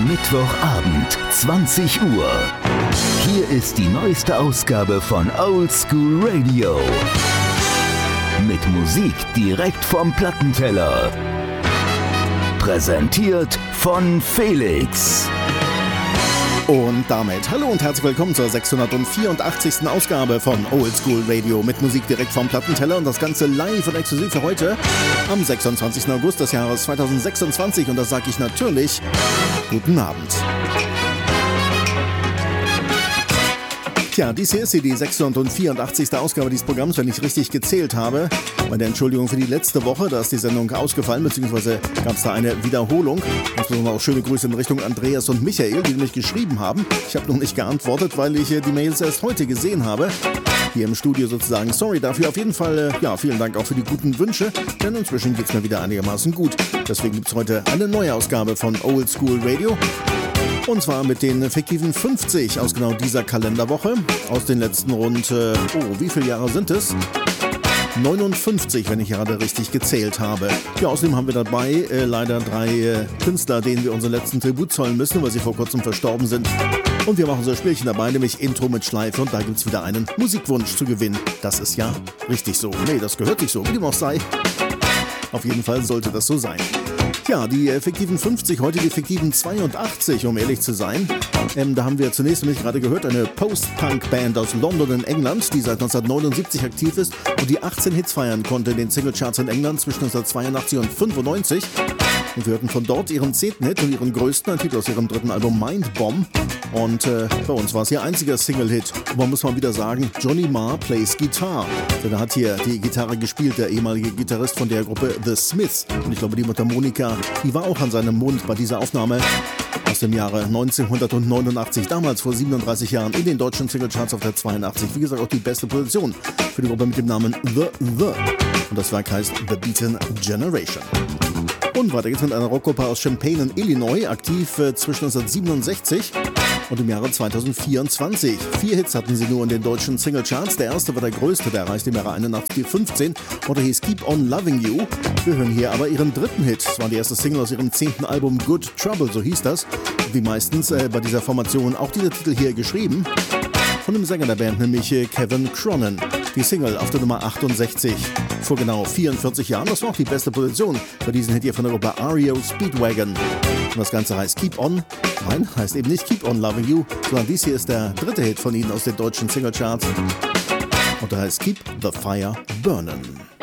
Mittwochabend, 20 Uhr. Hier ist die neueste Ausgabe von Old School Radio. Mit Musik direkt vom Plattenteller. Präsentiert von Felix. Und damit hallo und herzlich willkommen zur 684. Ausgabe von Old School Radio mit Musik direkt vom Plattenteller und das Ganze live und exklusiv für heute am 26. August des Jahres 2026 und das sage ich natürlich guten Abend. Tja, dies hier ist die 684. Ausgabe dieses Programms, wenn ich richtig gezählt habe. Meine Entschuldigung für die letzte Woche, da ist die Sendung ausgefallen, beziehungsweise gab es da eine Wiederholung. Insbesondere auch schöne Grüße in Richtung Andreas und Michael, die mich geschrieben haben. Ich habe noch nicht geantwortet, weil ich die Mails erst heute gesehen habe. Hier im Studio sozusagen. Sorry dafür. Auf jeden Fall, vielen Dank auch für die guten Wünsche, denn inzwischen geht es mir wieder einigermaßen gut. Deswegen gibt es heute eine neue Ausgabe von Old School Radio. Und zwar mit den fiktiven 50 aus genau dieser Kalenderwoche. Aus den letzten rund, wie viele Jahre sind es? 59, wenn ich gerade richtig gezählt habe. Ja, außerdem haben wir dabei leider 3 Künstler, denen wir unseren letzten Tribut zollen müssen, weil sie vor kurzem verstorben sind. Und wir machen so ein Spielchen dabei, nämlich Intro mit Schleife. Und da gibt es wieder einen Musikwunsch zu gewinnen. Das ist ja richtig so. Nee, das gehört nicht so, wie dem auch sei. Auf jeden Fall sollte das so sein. Ja, die fiktiven 50, heute die fiktiven 82, um ehrlich zu sein. Da haben wir zunächst, nämlich gerade gehört, eine Post-Punk-Band aus London in England, die seit 1979 aktiv ist und die 18 Hits feiern konnte in den Singlecharts in England zwischen 1982 und 1995. Und wir hörten von dort ihren 10. Hit und ihren größten, ein Titel aus ihrem 3. Album Mind Bomb. Und bei uns war es ihr einziger Single-Hit. Und man muss mal wieder sagen, Johnny Marr plays Guitar. Denn er hat hier die Gitarre gespielt, der ehemalige Gitarrist von der Gruppe The Smiths. Und ich glaube, die Mundharmonika, die war auch an seinem Mund bei dieser Aufnahme aus dem Jahre 1989. Damals vor 37 Jahren in den deutschen Singlecharts auf der 82. Wie gesagt, auch die beste Position für die Gruppe mit dem Namen The. Und das Werk heißt The Beaten Generation. Und weiter geht's mit einer Rockgruppe aus Champaign in Illinois, aktiv zwischen 1967 und im Jahre 2024. 4 Hits hatten sie nur in den deutschen Singlecharts. Der erste war der größte, der erreichte im Jahre 81 die 15 und der hieß Keep On Loving You. Wir hören hier aber ihren 3. Hit. Das war die erste Single aus ihrem 10. Album Good Trouble, so hieß das. Wie meistens bei dieser Formation auch dieser Titel hier geschrieben. Von dem Sänger der Band, nämlich Kevin Cronin. Die Single auf der Nummer 68. Vor genau 44 Jahren. Das war auch die beste Position für diesen Hit hier von der Gruppe REO Speedwagon. Und das Ganze heißt Keep On. Nein, heißt eben nicht Keep On Loving You, sondern dies hier ist der 3. Hit von ihnen aus den deutschen Singlecharts. Und der heißt Keep the Fire Burnin'.